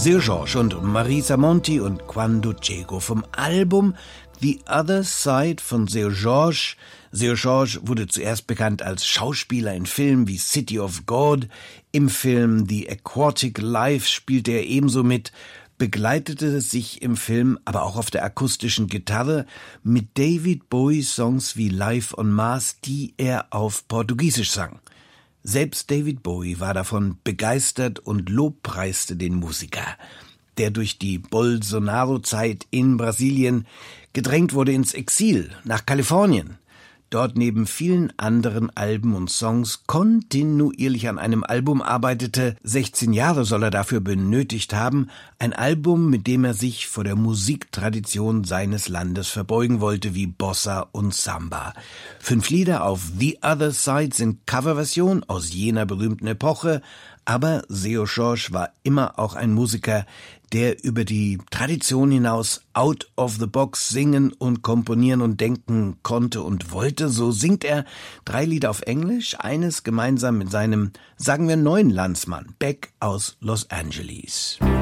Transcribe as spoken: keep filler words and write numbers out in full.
Seu Jorge und Marisa Monti und Quando Chego vom Album The Other Side von Seu Jorge. Seu Jorge wurde zuerst bekannt als Schauspieler in Filmen wie City of God. Im Film The Aquatic Life spielte er ebenso mit, begleitete sich im Film aber auch auf der akustischen Gitarre mit David Bowie Songs wie Live on Mars, die er auf Portugiesisch sang. Selbst David Bowie war davon begeistert und lobpreiste den Musiker, der durch die Bolsonaro-Zeit in Brasilien gedrängt wurde ins Exil nach Kalifornien. Dort neben vielen anderen Alben und Songs kontinuierlich an einem Album arbeitete. sechzehn Jahre soll er dafür benötigt haben. Ein Album, mit dem er sich vor der Musiktradition seines Landes verbeugen wollte, wie Bossa und Samba. Fünf Lieder auf The Other Side sind Coverversion aus jener berühmten Epoche. Aber Seu Jorge war immer auch ein Musiker, der über die Tradition hinaus out of the box singen und komponieren und denken konnte und wollte. So singt er drei Lieder auf Englisch, eines gemeinsam mit seinem, sagen wir, neuen Landsmann, Beck aus Los Angeles.